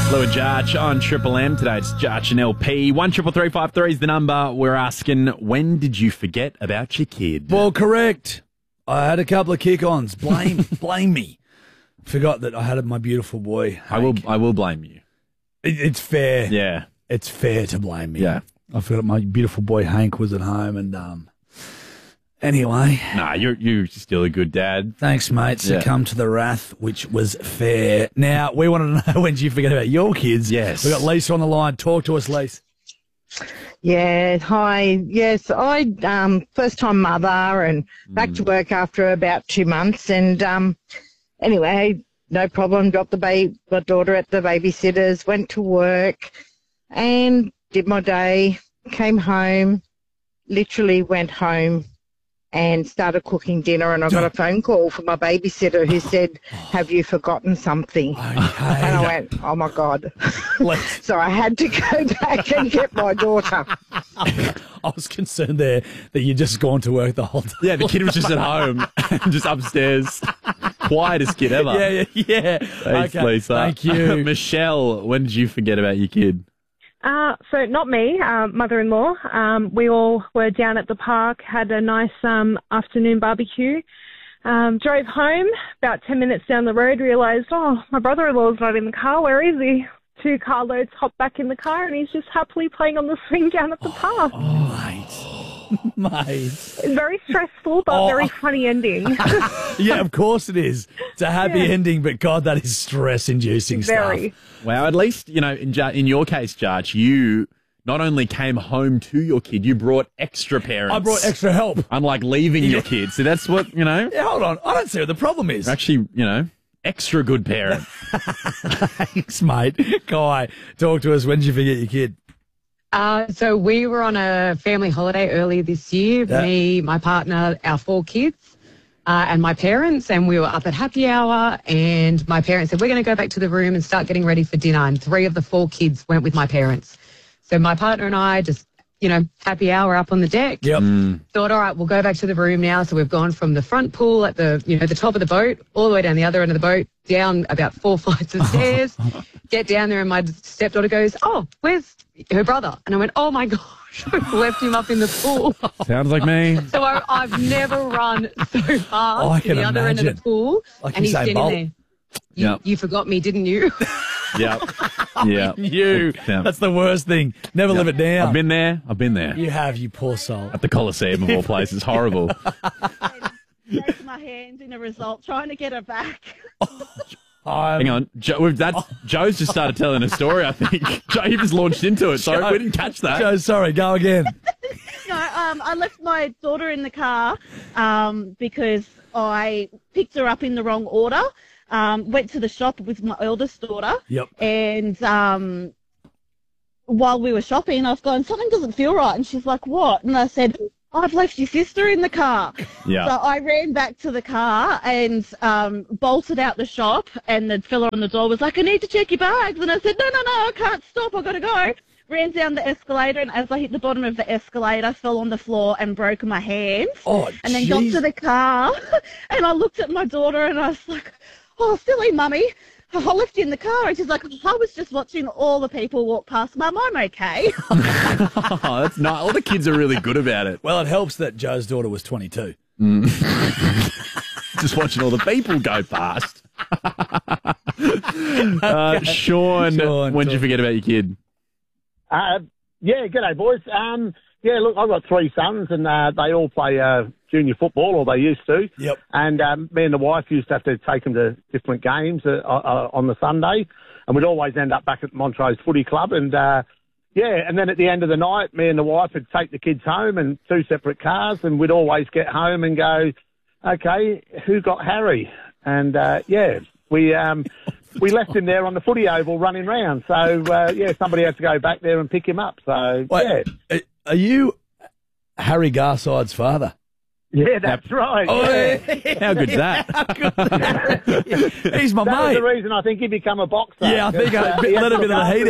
Lou and Jarch on Triple M. Today it's Jarch and LP. 133353 is the number. We're asking, when did you forget about your kid? Well, correct. I had a couple of kick-ons. Blame me. Forgot that I had my beautiful boy, Hank. I will blame you. It's fair. Yeah. It's fair to blame me. Yeah. I forgot my beautiful boy, Hank, was at home and, anyway. Nah, you're still a good dad. Thanks, mate. Succumbed to the wrath, which was fair. Now, we want to know, when did you forget about your kids? Yes. We've got Lisa on the line. Talk to us, Lisa. Yeah, hi. Yes, I first-time mother and back to work after about 2 months. And anyway, no problem. Dropped my daughter at the babysitter's, went to work and did my day, came home, literally went home and started cooking dinner, and I got a phone call from my babysitter who said, have you forgotten something? Okay. And I went, oh, my God. So I had to go back and get my daughter. I was concerned there that you'd just gone to work the whole time. Yeah, the kid was just at home, just upstairs. Quietest kid ever. Yeah. Thanks, Okay, Lisa. thank you. Michelle, when did you forget about your kid? So not me, mother-in-law. We all were down at the park, had a nice afternoon barbecue. Drove home, about 10 minutes down the road, realised, my brother-in-law's not in the car. Where is he? 2 carloads, hopped back in the car, and he's just happily playing on the swing down at the park. Mate. Very stressful, but very funny ending. Yeah, of course it is. It's a happy ending, but God, that is stress-inducing Very. stuff. Well, at least, in your case, Jarch, you not only came home to your kid, you brought extra parents. I brought extra help. Unlike leaving your kid. So that's what, Yeah, hold on. I don't see what the problem is. actually, extra good parent. Thanks, mate. Guy, talk to us. When did you forget your kid? So we were on a family holiday earlier this year, me, my partner, our 4 kids, and my parents, and we were up at happy hour, and my parents said, we're going to go back to the room and start getting ready for dinner, and 3 of the 4 kids went with my parents. So my partner and I just, happy hour up on the deck. Yep. Thought, all right, we'll go back to the room now. So we've gone from the front pool at the, the top of the boat, all the way down the other end of the boat, down about 4 flights of stairs, get down there, and my stepdaughter goes, where's her brother? And I went, oh, my gosh, we've left him up in the pool. Sounds like me. So I've never run so fast to the other end of the pool, Like and he's Usain sitting Bolt. there. You forgot me, didn't you? Yeah. Yeah. That's the worst thing. Never live it down. I've been there. You have, you poor soul. At the Coliseum of all places. Horrible. Broke my hand in a result trying to get her back. Hang on. Joe's just started telling a story, I think. Joe, he just launched into it, so we didn't catch that. Joe, sorry, go again. No, I left my daughter in the car because I picked her up in the wrong order. Went to the shop with my eldest daughter. Yep. And while we were shopping, I've gone, something doesn't feel right. And she's like, what? And I said, I've left your sister in the car. Yeah. So I ran back to the car and bolted out the shop, and the fella on the door was like, I need to check your bags. And I said, no, I can't stop. I've got to go. Ran down the escalator, and as I hit the bottom of the escalator, fell on the floor and broke my hand. Oh, and then got to the car, and I looked at my daughter, and I was like, oh, silly mummy. I left you in the car. And she's like, I was just watching all the people walk past. Mum, I'm okay. Oh, that's nice. All the kids are really good about it. Well, it helps that Joe's daughter was 22. Just watching all the people go past. Sean, when did you forget about your kid? G'day, boys. Look, I've got 3 sons, and they all play junior football, or they used to. Yep. And me and the wife used to have to take them to different games on the Sunday, and we'd always end up back at Montrose Footy Club. And, and then at the end of the night, me and the wife would take the kids home in 2 separate cars, and we'd always get home and go, okay, who got Harry? And, we left him there on the footy oval running round. So, somebody had to go back there and pick him up. So, Are you Harry Garside's father? Yeah, that's right. Oh, yeah. How good's that? He's my That was mate. the reason I think he became a boxer. Yeah, I think he had let to a bit of look the heat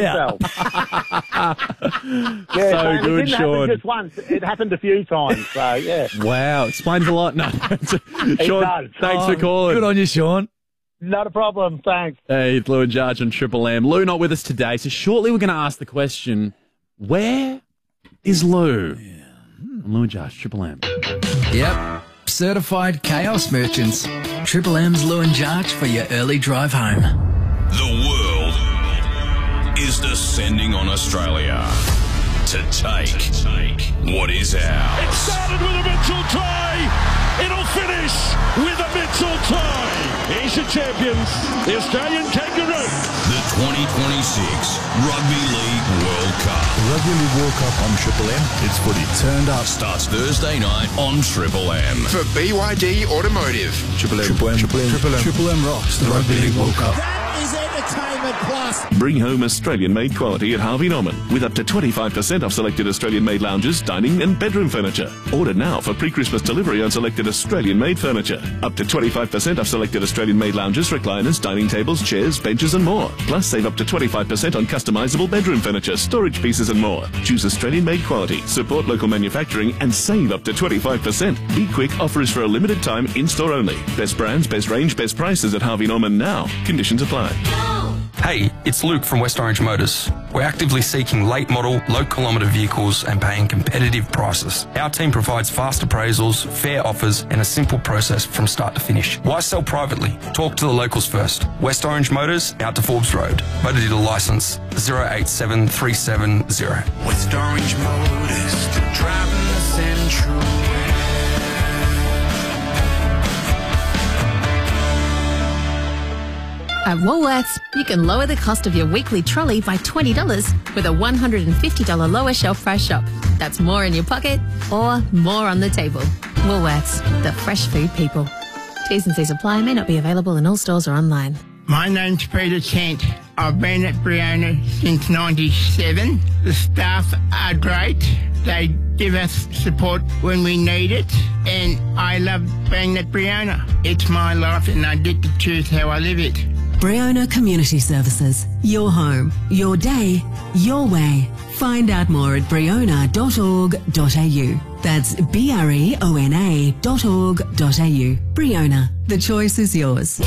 after out. himself. So and good, it didn't Sean. happen just once. It happened a few times. So, yeah. Wow, explains a lot. No, Sean, does. thanks for calling. Good on you, Sean. Not a problem. Thanks. Hey, it's Lou and Jarge on Triple M. Lou not with us today, so shortly we're going to ask the question, where is Lou? Lou and Jarge, Triple M. Yep, certified chaos merchants. Triple M's Lou and Jarge for your early drive home. The world is descending on Australia to take what is ours. It started with a Mitchell try. It'll finish with a Mitchell try. Here's your champions, the Australian Kangaroo. The 2026 Rugby League World Cup. The Rugby League World Cup on Triple M. It's footy turned up. Starts Thursday night on Triple M. For BYD Automotive. Triple M. Triple M rocks the Rugby League World Cup. That is entertainment plus. Bring home Australian-made quality at Harvey Norman with up to 25% off selected Australian-made lounges, dining and bedroom furniture. Order now for pre-Christmas delivery on selected Australian-made furniture. Up to 25% off selected Australian-made lounges, recliners, dining tables, chairs, benches and more. Plus save up to 25% on customizable bedroom furniture, storage pieces and more. Choose Australian-made quality, support local manufacturing and save up to 25%. Be quick, offer is for a limited time, in-store only. Best brands, best range, best prices at Harvey Norman now. Conditions apply. Hey, it's Luke from West Orange Motors. We're actively seeking late model, low kilometre vehicles and paying competitive prices. Our team provides fast appraisals, fair offers and a simple process from start to finish. Why sell privately? Talk to the locals first. West Orange Motors, out to Forbes Road. Motor dealer licence 087370. West Orange Motors, driving the Central. At Woolworths, you can lower the cost of your weekly trolley by $20 with a $150 lower shelf price shop. That's more in your pocket or more on the table. Woolworths, the fresh food people. T's and C's apply, may not be available in all stores or online. My name's Peter Kent. I've been at Briona since '97. The staff are great. They give us support when we need it, and I love being at Briona. It's my life and I get to choose how I live it. Briona Community Services. Your home, your day, your way. Find out more at briona.org.au. That's BREONA.org.au. Briona. The choice is yours.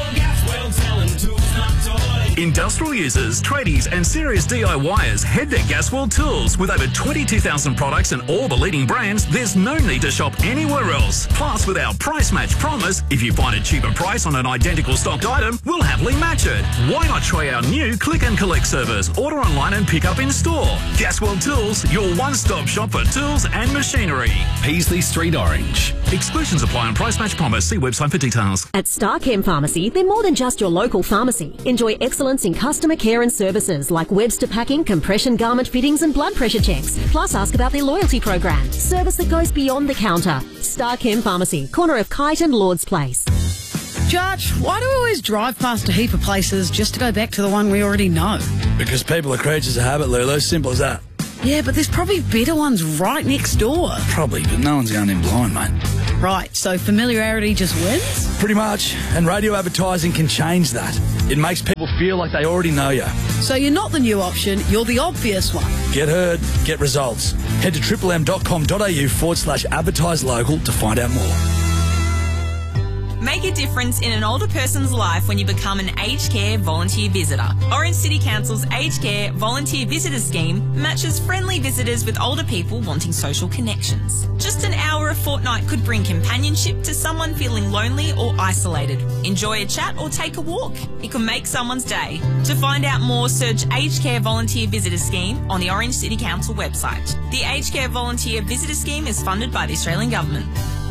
Industrial users, tradies and serious DIYers head to Gasworld Tools. With over 22,000 products and all the leading brands, there's no need to shop anywhere else. Plus, with our price match promise, if you find a cheaper price on an identical stocked item, we'll happily match it. Why not try our new click and collect service? Order online and pick up in store. Gasworld Tools, your one-stop shop for tools and machinery. Peasley Street, Orange. Exclusions apply on price match promise. See website for details. At Starchem Pharmacy, they're more than just your local pharmacy. Enjoy excellence in customer care and services like Webster packing, compression garment fittings and blood pressure checks. Plus ask about their loyalty program. Service that goes beyond the counter. Starchem Pharmacy, corner of Kite and Lord's Place. Jarge, why do we always drive past a heap of places just to go back to the one we already know? Because people are creatures of habit, Lulu. Simple as that. Yeah, but there's probably better ones right next door. Probably, but no one's going in blind, mate. Right, so familiarity just wins? Pretty much, and radio advertising can change that. It makes people feel like they already know you. So you're not the new option, you're the obvious one. Get heard, get results. Head to triplem.com.au/advertise local to find out more. Make a difference in an older person's life when you become an aged care volunteer visitor. Orange City Council's Aged Care Volunteer Visitor Scheme matches friendly visitors with older people wanting social connections. Just an hour a fortnight could bring companionship to someone feeling lonely or isolated. Enjoy a chat or take a walk. It can make someone's day. To find out more, search Aged Care Volunteer Visitor Scheme on the Orange City Council website. The Aged Care Volunteer Visitor Scheme is funded by the Australian Government.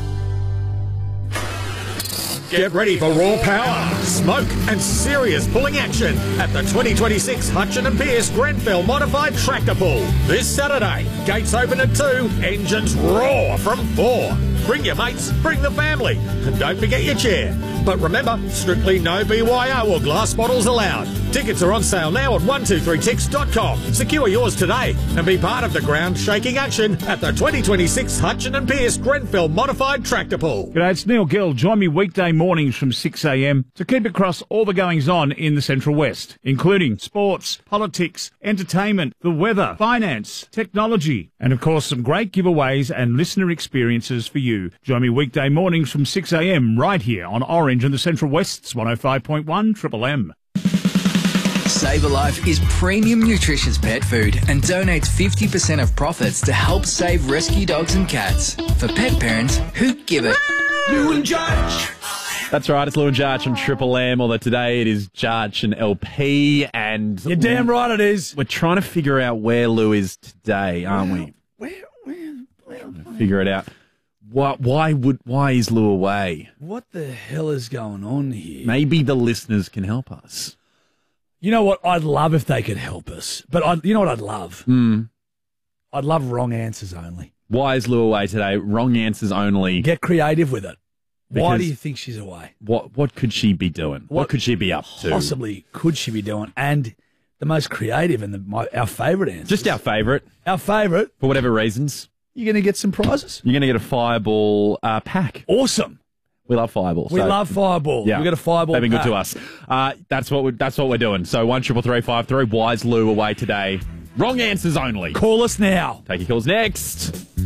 Get ready for raw power, smoke and serious pulling action at the 2026 Hutchin & Pearce Grenfell Modified Tractor Pull. This Saturday, gates open at 2, engines roar from 4. Bring your mates, bring the family, and don't forget your chair. But remember, strictly no BYO or glass bottles allowed. Tickets are on sale now at 123tix.com. Secure yours today and be part of the ground-shaking action at the 2026 Hutchin & Pearce Grenfell Modified Tractor Pull. G'day, it's Neil Gill. Join me weekday mornings from 6 a.m. to keep across all the goings-on in the Central West, including sports, politics, entertainment, the weather, finance, technology, and of course some great giveaways and listener experiences for you. Join me weekday mornings from 6 a.m. right here on Orange Orange and the Central West's 105.1 Triple M. Save a Life is premium nutritious pet food and donates 50% of profits to help save rescue dogs and cats. For pet parents who give it. Lou and Judge. That's right, it's Lou and Judge on Triple M, although today it is Judge and LP, and... You're damn right it is. We're trying to figure out where Lou is today, aren't we? Where? Figure it out. Why is Lou away? What the hell is going on here? Maybe the listeners can help us. You know what? I'd love if they could help us. But you know what I'd love? I'd love wrong answers only. Why is Lou away today? Wrong answers only. Get creative with it. Why Because do you think she's away? What could she be doing? What could she be up to? Possibly could she be doing? And the most creative and our favourite answer. Just our favourite. Our favourite. For whatever reasons. You're going to get some prizes. You're going to get a Fireball pack. Awesome. We love Fireball. We love Fireball. Yeah, We got a Fireball They've been pack. good to us. That's what we're doing. So 13353. Why is Lou away today? Wrong answers only. Call us now. Take your calls next.